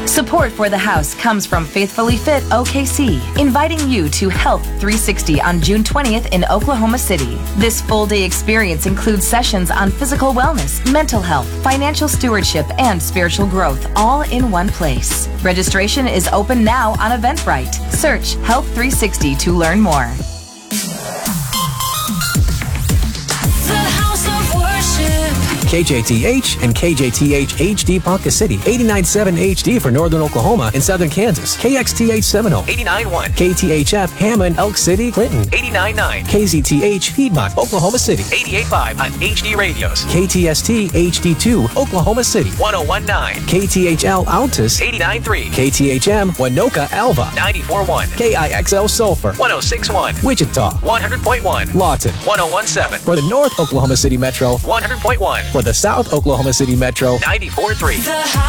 Support for the house comes from Faithfully Fit OKC, inviting you to Health 360 on June 20th in Oklahoma City. This full-day experience includes sessions on physical wellness, mental health, financial stewardship, and spiritual growth, all in one place. Registration is open now on Eventbrite. Search Health 360 to learn more. KJTH and KJTH HD Ponca City, 89.7 HD for Northern Oklahoma and Southern Kansas, KXTH Seminole, 89.1, KTHF Hammond, Elk City, Clinton, 89.9, KZTH Piedmont, Oklahoma City, 88.5 on HD radios, KTST HD2, Oklahoma City, 101.9, KTHL Altus, 89.3, KTHM Winoka Alva, 94.1, KIXL Sulphur, 106.1, Wichita, 100.1, Lawton, 101.7, for the North Oklahoma City Metro, 100.1, for the South Oklahoma City Metro, 94.3.